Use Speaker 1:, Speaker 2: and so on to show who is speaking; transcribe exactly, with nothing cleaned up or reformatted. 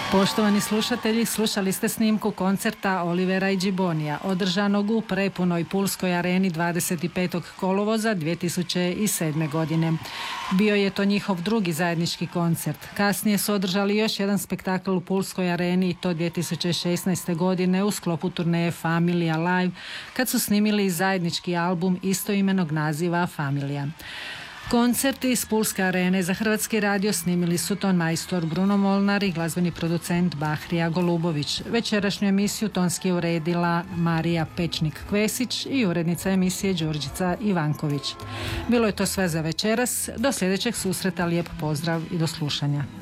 Speaker 1: Poštovani slušatelji, slušali ste snimku koncerta Olivera i Gibbonija, održanog u prepunoj Pulskoj areni dvadeset petog kolovoza dvije tisuće sedme. godine. Bio je to njihov drugi zajednički koncert. Kasnije su održali još jedan spektakl u Pulskoj areni i to dvije tisuće šesnaeste. godine u sklopu turneje Familia Live, kad su snimili zajednički album istoimenog naziva Familia. Koncerti iz Pulske arene za Hrvatski radio snimili su ton majstor Bruno Molnar i glazbeni producent Bahrija Golubović. Večerašnju emisiju tonski je uredila Marija Pečnik-Kvesić i urednica emisije Đurđica Ivanković. Bilo je to sve za večeras. Do sljedećeg susreta, lijep pozdrav i do slušanja.